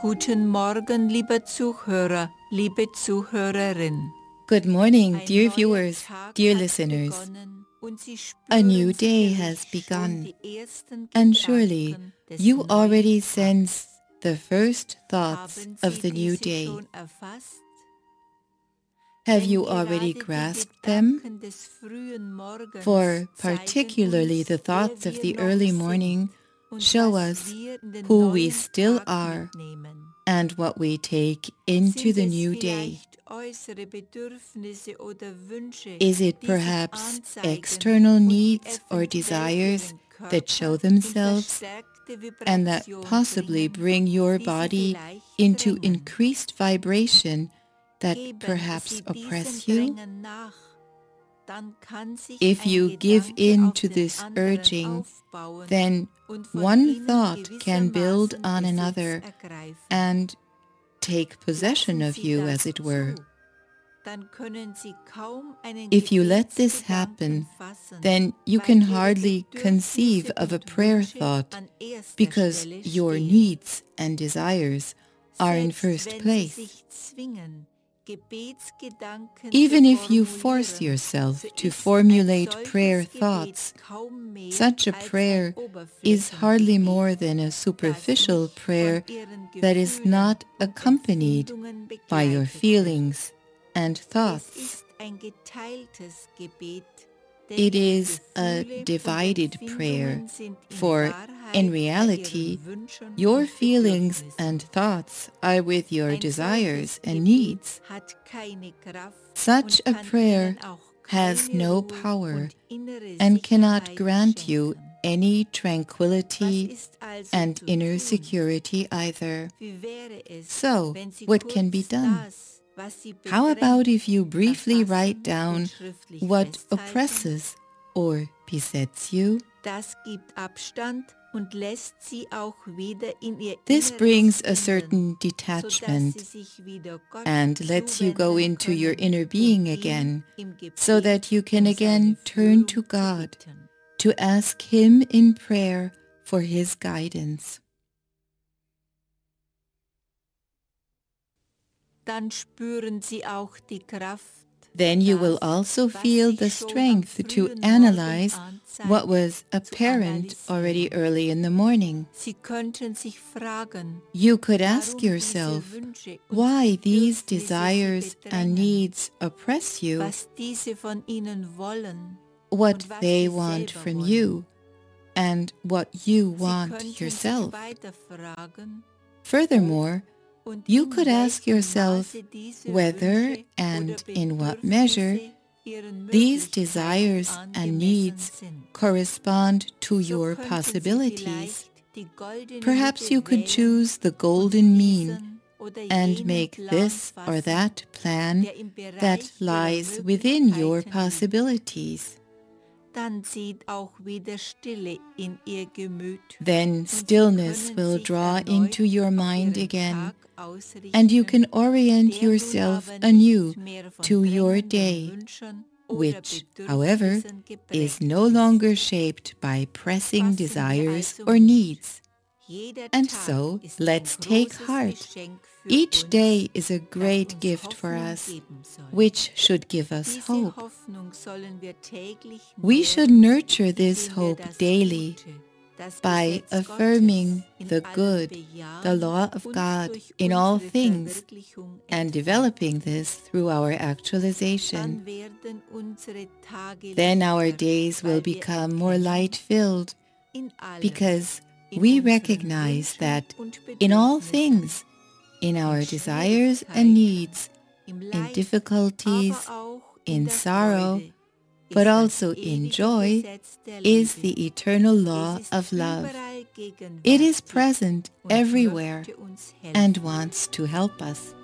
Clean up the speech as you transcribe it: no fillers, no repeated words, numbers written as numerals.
Guten Morgen, lieber Zuhörer, liebe Zuhörerin. Good morning, dear viewers, dear listeners. A new day has begun, and surely you already sense the first thoughts of the new day. Have you already grasped them? For particularly the thoughts of the early morning show us who we still are and what we take into the new day. Is it perhaps external needs or desires that show themselves and that possibly bring your body into increased vibration that perhaps oppress you? If you give in to this urging, then one thought can build on another and take possession of you, as it were. If you let this happen, then you can hardly conceive of a prayer thought because your needs and desires are in first place. Even if you force yourself to formulate prayer thoughts, such a prayer is hardly more than a superficial prayer that is not accompanied by your feelings and thoughts. It is a divided prayer, for in reality, your feelings and thoughts are with your desires and needs. Such a prayer has no power and cannot grant you any tranquility and inner security either. So, what can be done? How about if you briefly write down what oppresses or besets you? This brings a certain detachment and lets you go into your inner being again, so that you can again turn to God to ask Him in prayer for His guidance. Then you will also feel the strength to analyze what was apparent already early in the morning. You could ask yourself why these desires and needs oppress you, what they want from you, and what you want yourself. Furthermore, you could ask yourself whether and in what measure these desires and needs correspond to your possibilities. Perhaps you could choose the golden mean and make this or that plan that lies within your possibilities. Then stillness will draw into your mind again, and you can orient yourself anew to your day, which, however, is no longer shaped by pressing desires or needs. And so, let's take heart. Each day is a great gift for us, which should give us hope. We should nurture this hope daily by affirming the good, the law of God in all things, and developing this through our actualization. Then our days will become more light-filled, because we recognize that in all things, in our desires and needs, in difficulties, in sorrow, but also in joy, is the eternal law of love. It is present everywhere and wants to help us.